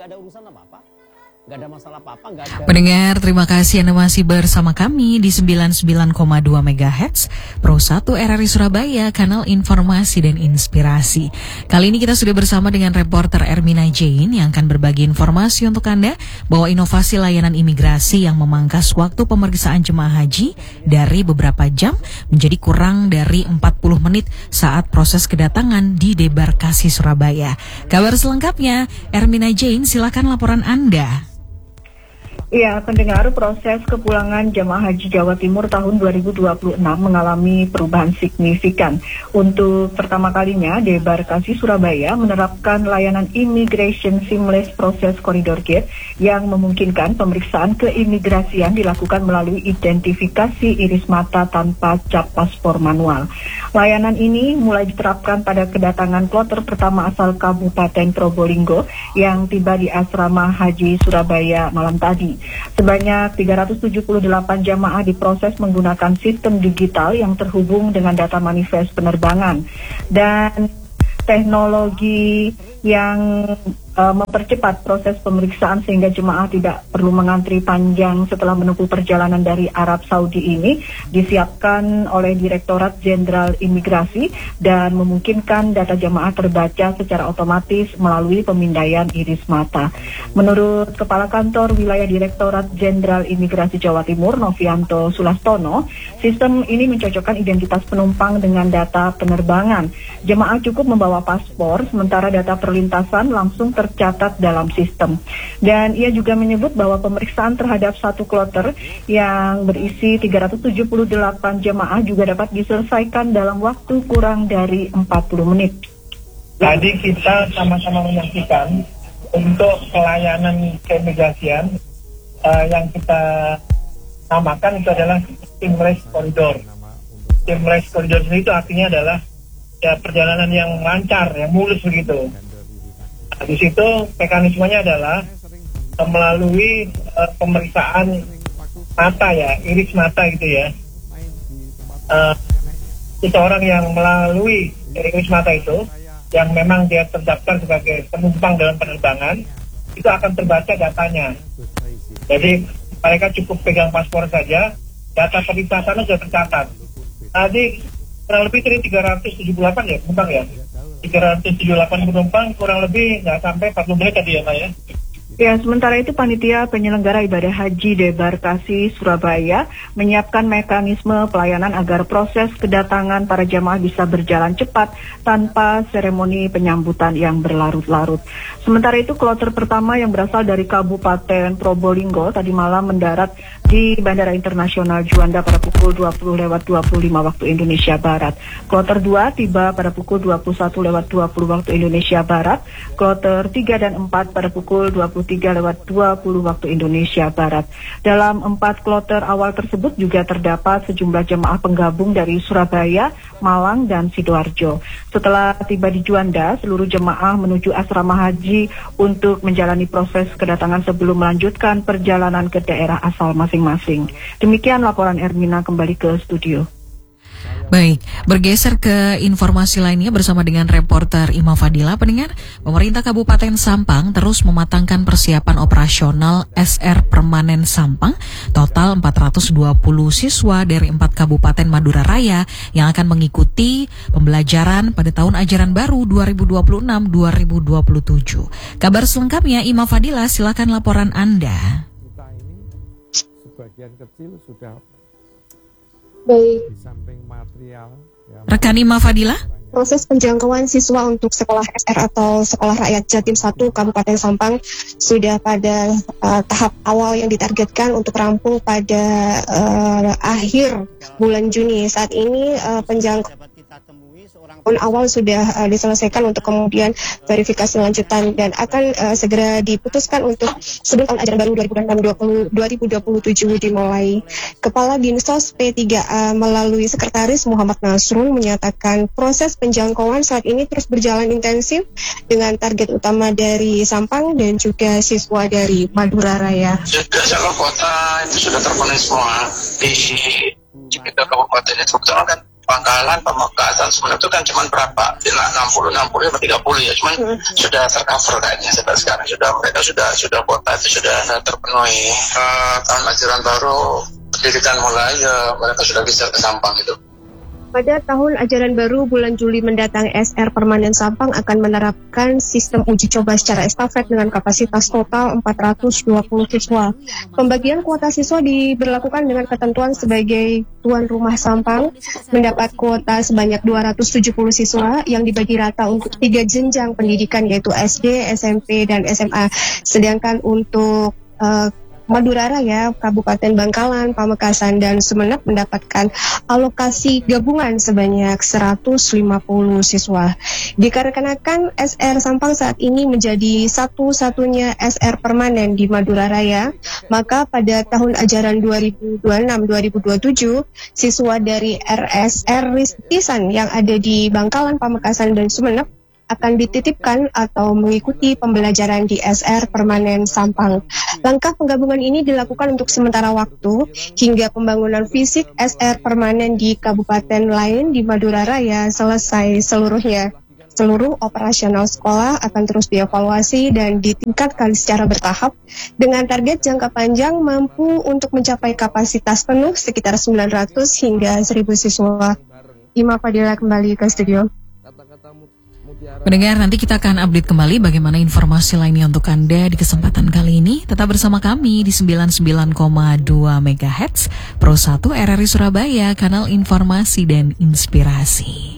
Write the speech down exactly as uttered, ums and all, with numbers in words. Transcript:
nggak ada urusan apa-apa. Gak ada masalah apa-apa, gak ada. Pendengar, terima kasih Anda masih bersama kami di sembilan puluh sembilan koma dua megahertz Pro satu R R I Surabaya, kanal informasi dan inspirasi. Kali ini kita sudah bersama dengan reporter Ermina Jane yang akan berbagi informasi untuk Anda bahwa inovasi layanan imigrasi yang memangkas waktu pemeriksaan jemaah haji dari beberapa jam menjadi kurang dari empat puluh menit saat proses kedatangan di debarkasi Surabaya. Kabar selengkapnya, Ermina Jane, silakan laporan Anda. Ya, pendengar, proses kepulangan jemaah haji Jawa Timur tahun dua ribu dua puluh enam mengalami perubahan signifikan. Untuk pertama kalinya, Debarkasi Surabaya menerapkan layanan Immigration Seamless Process Corridor Gate yang memungkinkan pemeriksaan keimigrasian dilakukan melalui identifikasi iris mata tanpa cap paspor manual. Layanan ini mulai diterapkan pada kedatangan kloter pertama asal Kabupaten Probolinggo yang tiba di Asrama Haji Surabaya malam tadi. Sebanyak tiga ratus tujuh puluh delapan jamaah diproses menggunakan sistem digital yang terhubung dengan data manifest penerbangan. Dan teknologi yang uh, mempercepat proses pemeriksaan sehingga jemaah tidak perlu mengantri panjang setelah menempuh perjalanan dari Arab Saudi ini disiapkan oleh Direktorat Jenderal Imigrasi dan memungkinkan data jemaah terbaca secara otomatis melalui pemindaian iris mata. Menurut Kepala Kantor Wilayah Direktorat Jenderal Imigrasi Jawa Timur, Novianto Sulastono, sistem ini mencocokkan identitas penumpang dengan data penerbangan. Jemaah cukup membawa paspor, sementara data perlintasan langsung tercatat dalam sistem. Dan ia juga menyebut bahwa pemeriksaan terhadap satu kloter yang berisi tiga ratus tujuh puluh delapan jemaah juga dapat diselesaikan dalam waktu kurang dari empat puluh menit. Tadi kita sama-sama menyaksikan untuk pelayanan keimigrasian uh, yang kita namakan itu adalah Seamless Corridor. Seamless Corridor itu artinya adalah ya perjalanan yang lancar, yang mulus begitu. Nah, di situ mekanismenya adalah uh, melalui uh, pemeriksaan mata ya, iris mata gitu ya. Uh, seseorang yang melalui iris mata itu, yang memang dia terdaftar sebagai penumpang dalam penerbangan, itu akan terbaca datanya. Jadi mereka cukup pegang paspor saja, data perlintasannya sudah tercatat. Tadi kurang lebih dari tiga ratus tujuh puluh delapan ya penumpang ya. tiga ratus tujuh puluh delapan penumpang kurang lebih nggak sampai empat puluh menit tadi ya Pak ya. Ya, sementara itu panitia penyelenggara ibadah haji Debarkasi Surabaya menyiapkan mekanisme pelayanan agar proses kedatangan para jamaah bisa berjalan cepat tanpa seremoni penyambutan yang berlarut-larut. Sementara itu kloter pertama yang berasal dari Kabupaten Probolinggo tadi malam mendarat di Bandara Internasional Juanda pada pukul dua puluh lewat dua puluh lima waktu Indonesia Barat. Kloter dua tiba pada pukul dua puluh satu lewat dua puluh waktu Indonesia Barat. Kloter tiga dan empat pada pukul dua puluh tiga lewat dua puluh waktu Indonesia Barat. Dalam empat kloter awal tersebut juga terdapat sejumlah jemaah penggabung dari Surabaya, Malang, dan Sidoarjo. Setelah tiba di Juanda, seluruh jemaah menuju asrama haji untuk menjalani proses kedatangan sebelum melanjutkan perjalanan ke daerah asal masing-masing. Demikian laporan Ermina, kembali ke studio. Baik, bergeser ke informasi lainnya bersama dengan reporter Ima Fadila. Pendengar, pemerintah Kabupaten Sampang terus mematangkan persiapan operasional S R Permanen Sampang. Total empat ratus dua puluh siswa dari empat Kabupaten Madura Raya yang akan mengikuti pembelajaran pada tahun ajaran baru dua ribu dua puluh enam dua ribu dua puluh tujuh. Kabar selengkapnya, Ima Fadila, silakan laporan Anda. Kita ini sebagian kecil sudah Baik. di samping material ya, Rekan Ima Fadila. Proses penjangkauan siswa untuk sekolah S R atau Sekolah Rakyat Jatim satu Kabupaten Sampang sudah pada uh, tahap awal yang ditargetkan untuk rampung pada uh, akhir bulan Juni. Saat ini uh, penjangkauan awal sudah uh, diselesaikan untuk kemudian verifikasi lanjutan dan akan uh, segera diputuskan untuk sebelum tahun ajaran baru dua ribu dua puluh enam dua ribu dua puluh tujuh dimulai. Kepala Dinsos P tiga A melalui Sekretaris Muhammad Nasrun menyatakan proses penjangkauan saat ini terus berjalan intensif dengan target utama dari Sampang dan juga siswa dari Madura Raya. Jakarta Kota itu sudah terpenuhi semua di sekitar kabupaten itu, kebetulan kan Bangkalan, Pamekasan, sebenarnya itu kan cuma berapa? enam puluh, enam puluh, tiga puluh ya, cuman hmm. sudah tercover kayaknya sampai sekarang. Sudah mereka sudah sudah kuota itu sudah terpenuhi. Uh, tahun ajaran baru pendidikan mulai ya mereka sudah bisa ke Sampang itu. Pada tahun ajaran baru bulan Juli mendatang, S R Permanen Sampang akan menerapkan sistem uji coba secara estafet dengan kapasitas total empat ratus dua puluh siswa. Pembagian kuota siswa diberlakukan dengan ketentuan sebagai tuan rumah Sampang mendapat kuota sebanyak dua ratus tujuh puluh siswa yang dibagi rata untuk tiga jenjang pendidikan yaitu S D, S M P, dan S M A. Sedangkan untuk uh, Madura Raya, Kabupaten Bangkalan, Pamekasan, dan Sumeneb mendapatkan alokasi gabungan sebanyak seratus lima puluh siswa. Dikarenakan S R Sampang saat ini menjadi satu-satunya S R permanen di Madura Raya, maka pada tahun ajaran dua ribu dua puluh enam dua ribu dua puluh tujuh, siswa dari R S R Rintisan yang ada di Bangkalan, Pamekasan, dan Sumeneb akan dititipkan atau mengikuti pembelajaran di S R Permanen Sampang. Langkah penggabungan ini dilakukan untuk sementara waktu hingga pembangunan fisik S R Permanen di kabupaten lain di Madura Raya selesai seluruhnya. Seluruh operasional sekolah akan terus dievaluasi dan ditingkatkan secara bertahap dengan target jangka panjang mampu untuk mencapai kapasitas penuh sekitar sembilan ratus hingga seribu siswa. Ima Fadila kembali ke studio. Pendengar, nanti kita akan update kembali bagaimana informasi lainnya untuk Anda di kesempatan kali ini. Tetap bersama kami di sembilan puluh sembilan koma dua megahertz Pro satu R R I Surabaya, kanal informasi dan inspirasi.